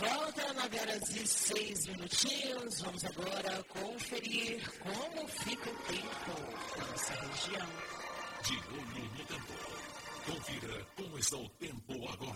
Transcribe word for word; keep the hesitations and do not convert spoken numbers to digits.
volta, nove horas e seis minutinhos. Vamos agora conferir como fica o tempo na nossa região. De olho no tempo. Confira como está o tempo agora.